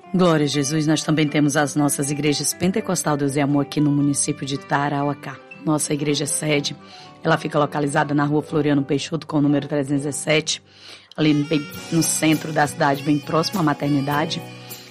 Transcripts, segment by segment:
Glória a Jesus, nós também temos as nossas igrejas Pentecostal Deus e Amor aqui no município de Tarauacá. Nossa igreja sede, ela fica localizada na rua Floriano Peixoto, com o número 317, ali bem no centro da cidade, bem próximo à maternidade.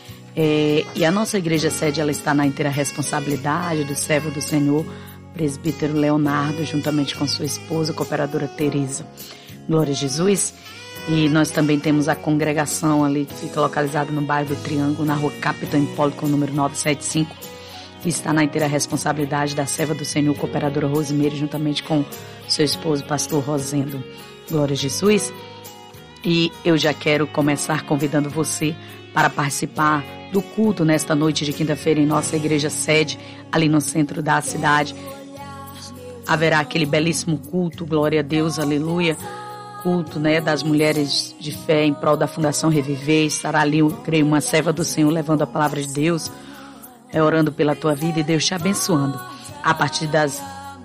E a nossa igreja sede, ela está na inteira responsabilidade do servo do Senhor, presbítero Leonardo, juntamente com sua esposa, cooperadora Teresa. Glória a Jesus. E nós também temos a congregação ali, que fica localizada no bairro do Triângulo, na rua Capitão Hipólito, com o número 975, que está na inteira responsabilidade da serva do Senhor, cooperadora Rosimeire, juntamente com seu esposo, pastor Rosendo. Glória a Jesus. E eu já quero começar convidando você para participar do culto nesta noite de quinta-feira em nossa igreja sede, ali no centro da cidade. Haverá aquele belíssimo culto, glória a Deus, aleluia, culto, das mulheres de fé em prol da Fundação Reviver. Estará ali, eu creio, uma serva do Senhor levando a palavra de Deus, orando pela tua vida e Deus te abençoando. A partir das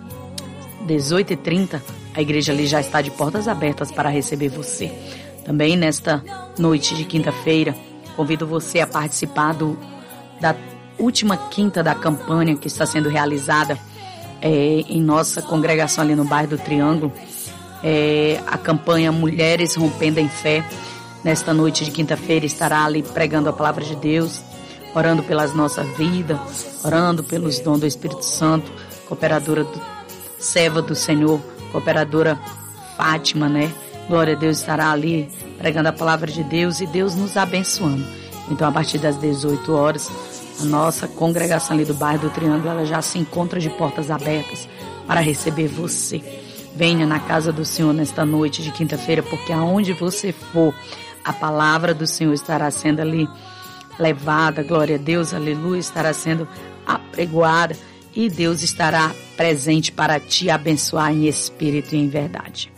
18h30, a igreja ali já está de portas abertas para receber você. Também nesta noite de quinta-feira, convido você a participar da última quinta da campanha que está sendo realizada em nossa congregação ali no bairro do Triângulo. A campanha Mulheres Rompendo em Fé. Nesta noite de quinta-feira estará ali pregando a palavra de Deus, orando pelas nossas vidas, orando pelos dons do Espírito Santo, cooperadora serva do Senhor, cooperadora Fátima, Glória a Deus, estará ali pregando a palavra de Deus e Deus nos abençoando. Então, a partir das 18 horas, a nossa congregação ali do bairro do Triângulo, ela já se encontra de portas abertas para receber você. Venha na casa do Senhor nesta noite de quinta-feira, porque aonde você for, a palavra do Senhor estará sendo ali levada, glória a Deus, aleluia, estará sendo apregoada e Deus estará presente para te abençoar em espírito e em verdade.